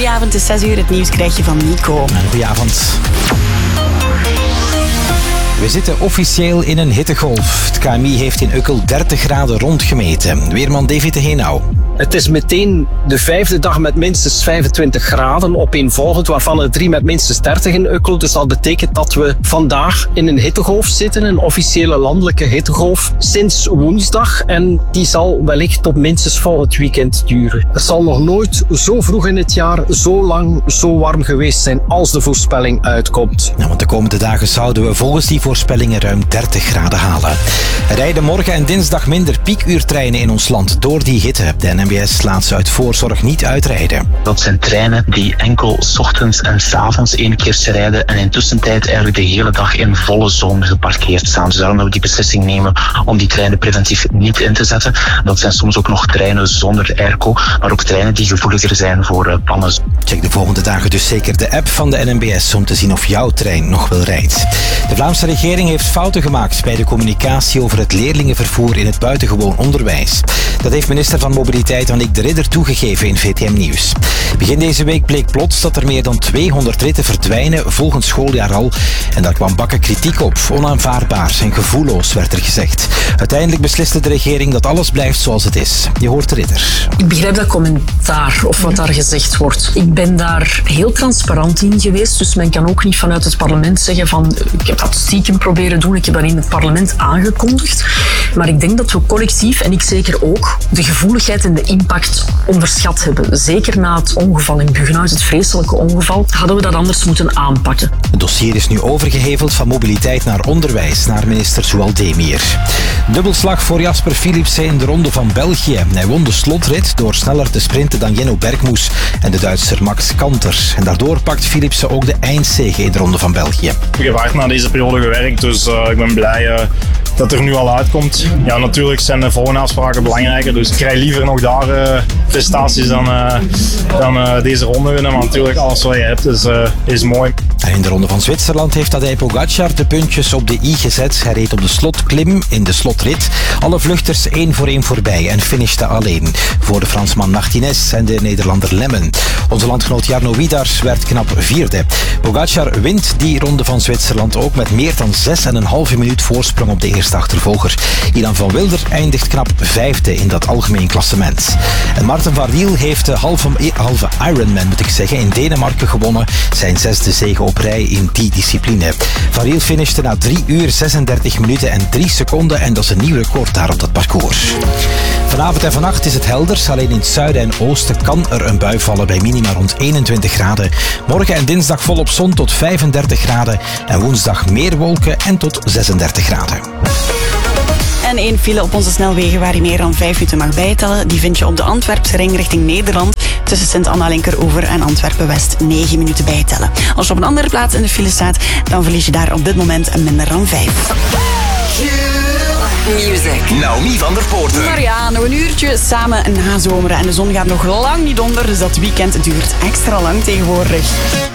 Goedenavond, het is 6 uur. Het nieuws krijg je van Nico. Goedenavond. We zitten officieel in een hittegolf. Het KMI heeft in Ukkel 30 graden rondgemeten. Weerman David de Heenau. Het is meteen de 5e dag met minstens 25 graden opeenvolgend, waarvan er 3 met minstens 30 in Ukkel. Dus dat betekent dat we vandaag in een hittegolf zitten, een officiële landelijke hittegolf, sinds woensdag. En die zal wellicht tot minstens volgend weekend duren. Het zal nog nooit zo vroeg in het jaar zo lang zo warm geweest zijn als de voorspelling uitkomt. Want de komende dagen zouden we volgens die voorspellingen ruim 30 graden halen. Er rijden morgen en dinsdag minder piekuurtreinen in ons land door die hitte. De NMBS laat ze uit voorzorg niet uitrijden. Dat zijn treinen die enkel 's ochtends en 's avonds één keer rijden en in tussentijd eigenlijk de hele dag in volle zon geparkeerd staan. Dus daarom dat we die beslissing nemen om die treinen preventief niet in te zetten. Dat zijn soms ook nog treinen zonder airco, maar ook treinen die gevoeliger zijn voor pannen. Check de volgende dagen dus zeker de app van de NMBS om te zien of jouw trein nog wel rijdt. De Vlaamse regering heeft fouten gemaakt bij de communicatie over het leerlingenvervoer in het buitengewoon onderwijs. Dat heeft minister van Mobiliteit Annick de Ridder toegegeven in VTM Nieuws. Begin deze week bleek plots dat er meer dan 200 ritten verdwijnen volgend schooljaar al. En daar kwam bakken kritiek op. Onaanvaardbaar en gevoelloos, werd er gezegd. Uiteindelijk besliste de regering dat alles blijft zoals het is. Je hoort de Ridder. Ik begrijp dat commentaar of wat daar gezegd wordt. Ik ben daar heel transparant in geweest, dus men kan ook niet vanuit het parlement zeggen van ik heb dat stiekem proberen doen, ik heb dat in het parlement aangekondigd. Maar ik denk dat we collectief, en ik zeker ook, de gevoeligheid en de impact onderschat hebben. Zeker na het ongeval in Buggenhuis, het vreselijke ongeval, hadden we dat anders moeten aanpakken. Het dossier is nu overgeheveld van mobiliteit naar onderwijs, naar minister Zoualdemir. Dubbelslag voor Jasper Philipsen in de Ronde van België. Hij won de slotrit door sneller te sprinten dan Jenno Bergmoes en de Duitser Max Kanter. En daardoor pakt Philipsen ook de eindzege in de Ronde van België. Ik heb hard na deze periode gewerkt, dus ik ben blij dat er nu al uitkomt. Ja, natuurlijk zijn de volgende afspraken belangrijker, dus ik krijg liever nog daar prestaties dan deze ronde winnen. Maar natuurlijk, alles wat je hebt is mooi. En in de Ronde van Zwitserland heeft Tadej Pogacar de puntjes op de i gezet. Hij reed op de slotklim in de slotrit. Alle vluchters 1 voor 1 voorbij en finishte alleen. Voor de Fransman Martinez en de Nederlander Lemmen. Onze landgenoot Jarno Wiedars werd knap 4e. Pogacar wint die Ronde van Zwitserland ook met meer dan 6,5 minuut voorsprong op de eerste achtervolger. Ilan van Wilder eindigt knap 5e in dat algemeen klassement. En Maarten van Riel heeft de halve Ironman, moet ik zeggen, in Denemarken gewonnen. Zijn 6e zege op rij in die discipline. Van Riel finishte na 3 uur 36 minuten en 3 seconden en dat is een nieuw record daar op dat parcours. Vanavond en vannacht is het helder. Alleen in het zuiden en oosten kan er een bui vallen bij minima rond 21 graden. Morgen en dinsdag volop zon tot 35 graden. En woensdag meer wolken en tot 36 graden. En 1 file op onze snelwegen waar je meer dan 5 minuten mag bijtellen. Die vind je op de Antwerpse ring richting Nederland. Tussen Sint-Anna-Linkeroever en Antwerpen-West 9 minuten bijtellen. Als je op een andere plaats in de file staat, dan verlies je daar op dit moment minder dan 5. Music. Naomi van der Poorten. Maar ja, nog een uurtje samen nazomeren. En de zon gaat nog lang niet onder, dus dat weekend duurt extra lang tegenwoordig.